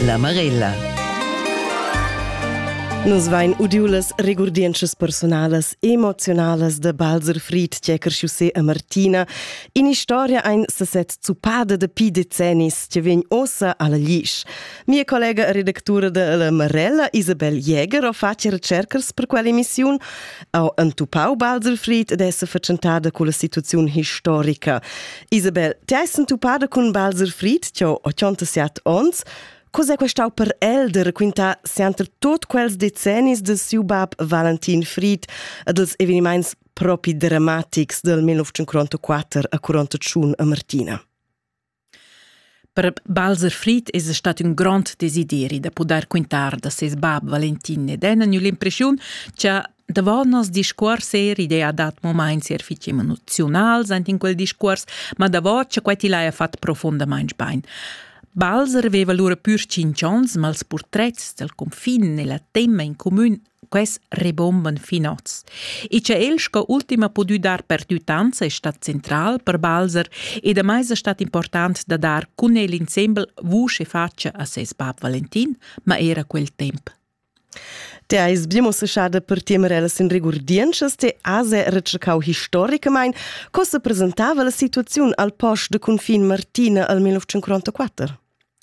La Marella. Nos vain udiulas regurdienches personales, emotionales de Balzer Fried, tjeker José a Martina. In historia ein sesset zupada de pi decennis, che vegn ossa alla glisch. Mia collega redaktura de La Marella, Isabel Jäger, ha fatto ricercas per quell'emissione. Ha entupau Balzer Fried ed essa facentada con la situazione historica. Isabel, ti hai entupada con Balzer Fried, che ha 87 ons. Cos'è quest'au per el de raquintar sianter tot quels decennis de siu bab Valentin Fried ed els eveniments propi dramatics del 1944 a 41 a Martina? Per Balzer Fried è stato un grande desideri da poter quintar da ses bab Valentin ed hanno l'impressione che davant nos discors idea dat moments ficem emozionals in quel discors, ma davant che queti l'ha fatto profondamente bene. Balzer aveva lura pur 5 ans, ma els portrets del confin e la tema in comune quais rebomben finots. E che el sco ultima podu dar per dutanza è stat central per Balzer e da mais è stat important da dar con el insieme vuce faccia a ses bab Valentin, ma era quel temp. Te ais bimo sesciada per tiemerelas in regurdienches, te ase recercau historicamein, cosa presentava la situazione al post de confin Martina al 1944?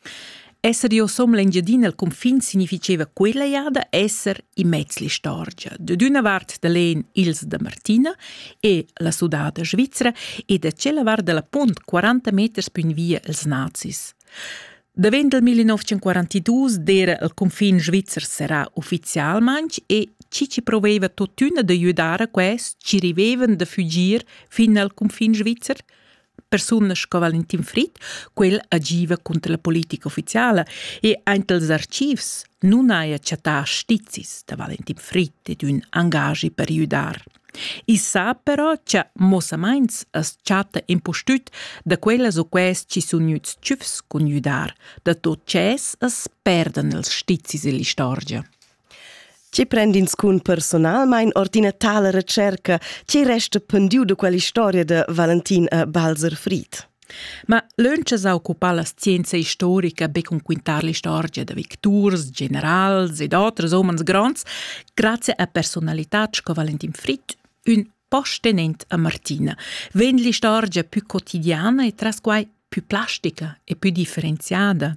Esser io som l'engiadina al confin significeva quella iada esser in mezz l'istorgia. D'una vart de len ils de Martina e la sudada svizzera e da cella vart de la punt 40 meters pün via els nazis. Davent del 1942 d'era il confin svizzer sarà ufficialmente e ci proveva totuna de aiutare quest ci rivevan de fuggir fin al confin svizzer. Personas come Valentin Fried, quel agiva contro la politica ufficiale e anche els archivs non hai accettato stizis da Valentin Fried ed un engaggi per aiutare. I sa però che mossaments es chatta impostut da quellas o quest ci sun nuts ciufs con aiutare, da tot ces es perden els stizis e l'istorgia. Ci prendins cun personalmein ordina tala ricerca, ci resta pendiu de quell'istoria de Valentin a Balzer Fried. Ma l'önce sa occupar la scienza historica be con quintar l'istorgia de victurs, generals ed altres omens grands, grazie a personalitats co Valentin Fried, un postenent a Martina. Ven l'istorgia più quotidiana e tras quai più plastica e più differenziata.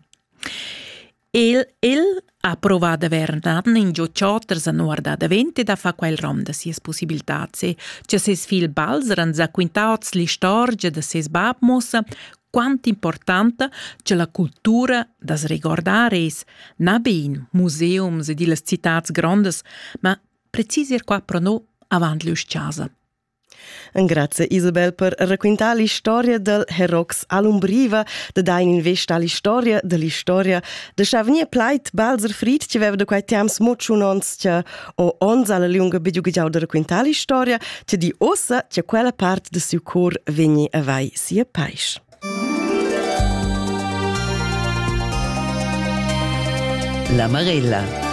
El ha provato a vernarne in giocatters a nuorda da vente da fa quel rom da sies possibilitats. Che ses fil Balzer han sa quintauz l'istorgia da ses bab mossa quant importante che la cultura das ricordare es na ben museums ed illes citats grandes, ma precisir qua pro no avant l'usciasa. Grazie Isabel per raccontare la storia del Herox all'Umbriva, da dain invest alla storia dell'istoria. Da Chavnia plait Balzer Fried, che aveva da quei temps molto nons, che o ons alla lunga bidugiau da raccontare la storia, che di ossa, che quella parte del suo cor vegni a vai sia pais. La Marella.